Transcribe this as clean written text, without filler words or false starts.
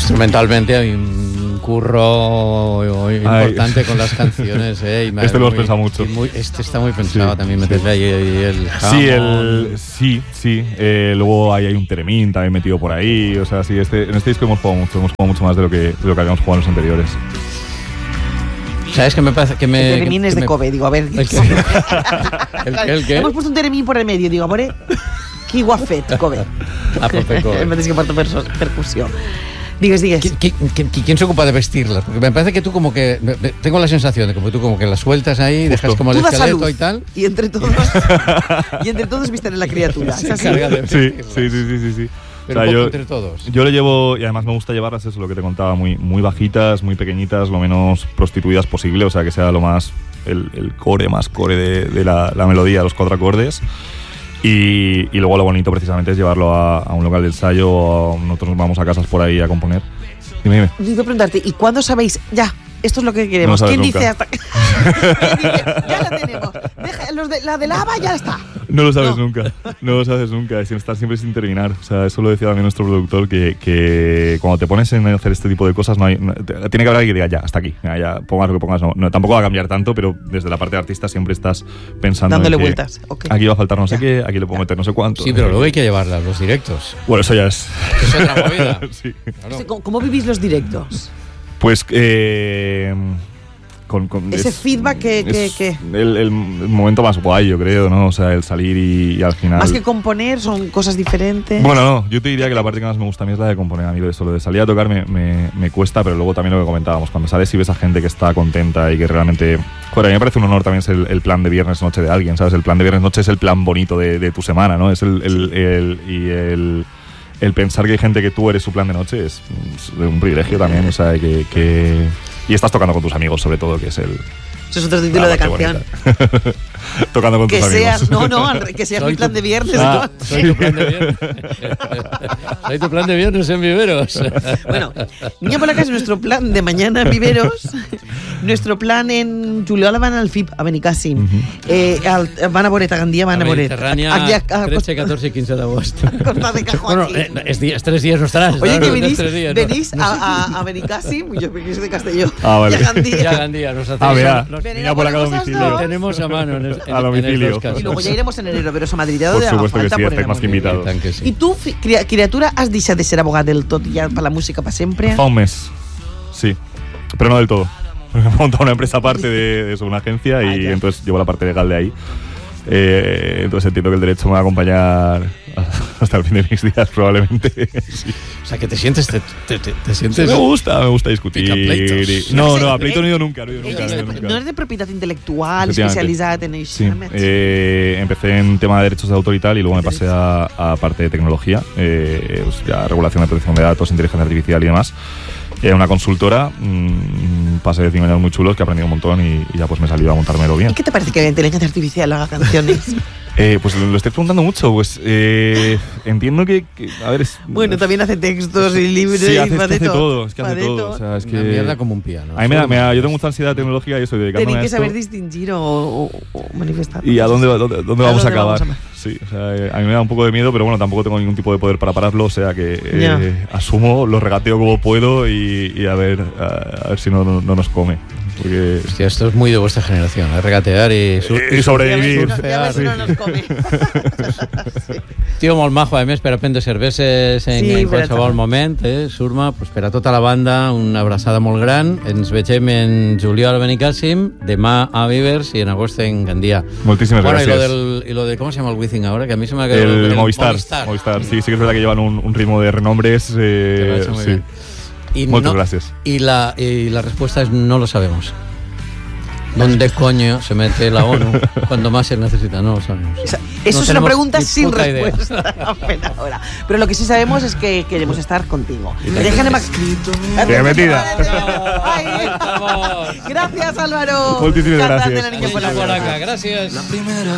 Instrumentalmente hay un curro importante con las canciones. Este lo hemos pensado mucho. Este está muy pensado también, meterle ahí el jamón. Sí. Luego hay un teremín también metido por ahí. O sea, sí, en este disco hemos jugado mucho más de lo que habíamos jugado en los anteriores. ¿Sabes qué me pasa? Que me, el teremín es de Kobe, digo, a ver. ¿El qué? Hemos puesto un teremín por el medio, digo, a ver. Qué guafet, Kobe. Me parece que por tu percusión. Digues. ¿Quién se ocupa de vestirlas? Porque me parece que tú como que... Tengo la sensación de que tú como que las sueltas ahí, dejas como el esqueleto y tal. Y entre todos visten a la criatura. Sí. Pero o sea, entre todos. Yo le llevo, y además me gusta llevarlas, eso lo que te contaba, muy bajitas, muy pequeñitas, lo menos prostituidas posible, o sea, que sea lo más, el core de la melodía, los 4 acordes. Y luego lo bonito precisamente es llevarlo a un local de ensayo, o nosotros nos vamos a casas por ahí a componer. Dime. Quiero preguntarte, ¿y cuándo sabéis? Ya, esto es lo que queremos. No ¿Quién nunca. dice hasta ya la tenemos? La de lava ya está. No lo sabes nunca. No lo sabes nunca. Estar siempre sin terminar. O sea, eso lo decía también nuestro productor, que cuando te pones en hacer este tipo de cosas, tiene que haber alguien que diga, ya, hasta aquí. Ya, pongas lo que pongas. No, tampoco va a cambiar tanto, pero desde la parte de artista siempre estás pensando dándole en que vueltas. Okay. Aquí va a faltar no sé qué, aquí le puedo meter no sé cuánto. Sí, pero luego hay que llevarlas, los directos. Bueno, eso ya es... Es otra movida. Sí. Claro. ¿Cómo vivís los directos? Pues... con ese feedback que el momento más guay, yo creo, ¿no? O sea, el salir y al final... Más que componer, son cosas diferentes. Bueno, no, yo te diría que la parte que más me gusta a mí es la de componer. A mí lo de salir a tocar me cuesta, pero luego también lo que comentábamos, cuando sales y ves a gente que está contenta y que realmente... Joder, a mí me parece un honor también ser el plan de viernes noche de alguien, ¿sabes? El plan de viernes noche es el plan bonito de tu semana, ¿no? Es el pensar que hay gente que tú eres su plan de noche es un privilegio también, o sea, y estás tocando con tus amigos, sobre todo, que es el... Eso es otro título de canción. Tocando con tus amigos. Que seas mi plan de viernes. Soy tu plan de viernes. Soy tu plan de viernes en Viveros. Bueno, Niña por la Casa, nuestro plan de mañana en Viveros. Nuestro plan en Juliol van al FIP, a Benicàssim. Van a Boret, a Gandia van a Boret. Mediterránea, 13, 14 y 15 de agosto. Costa de Cajón. Bueno, es 3 días no estarás. Oye, que venís a Benicàssim, yo que soy de Castelló. Ah, vale. Y a Gandia. Nos hacemos... Niña por la Casa domicilio. Lo tenemos a mano a domicilio. Y luego ya iremos en enero, pero a Madrid. Por supuesto que sí, estáis más que invitados. I tu, criatura, has deixat de ser abogat del tot ja per la música para sempre? Fa un mes, sí, pero no del todo. He montado una empresa aparte de una agencia y entonces llevo la parte legal de ahí. Entonces entiendo que el derecho me va a acompañar hasta el fin de mis días probablemente. Sí. O sea, que te sientes... Te sientes... Me gusta discutir. No, a pleito no he ido nunca. No eres de propiedad intelectual, especializada en eso. Sí. Empecé en tema de derechos de autor y tal, y luego me pasé a parte de tecnología, pues ya regulación de protección de datos, inteligencia artificial y demás. Una consultora, pasé de 5 años muy chulos que he aprendido un montón y ya pues me salió a montármelo bien. ¿Y qué te parece que la inteligencia artificial haga canciones? Pues lo estoy preguntando mucho, pues entiendo que a ver... Bueno, también hace textos y libros y hace todo. Es que hace todo. O sea, es que... Una mierda como un piano. A mí yo tengo mucha ansiedad tecnológica y estoy dedicándome a esto. Tenéis que saber distinguir o manifestar. ¿Y a dónde vamos a acabar? Sí, o sea, a mí me da un poco de miedo, pero bueno, tampoco tengo ningún tipo de poder para pararlo, o sea que asumo, lo regateo como puedo y a ver si no nos come. Porque... Hostia, esto es muy de vuestra generación, regatear y sobrevivir. Ya ves, no nos come. Sí. Tio molt majo, a més, per aprendre cerveses en qualsevol moment, Surma, pues per a tota la banda, una abraçada molt gran. Ens vegem en juliol a Benicàssim, demà a Vivers y en agosto en Gandia. Muchísimas gracias. Y lo de ¿cómo se llama el Wizzing ahora? Que a mí se me ha quedado... El Movistar. Sí que es verdad que llevan un ritmo de renombres. Sí. Muchas gracias. Y la respuesta es no lo sabemos. ¿Dónde coño se mete la ONU cuando más se necesita? No lo sabemos. Eso es una pregunta sin respuesta. Ahora. Pero lo que sí sabemos es que queremos estar contigo. Bien metida. Gracias, Álvaro. Muchísimas gracias. Gracias.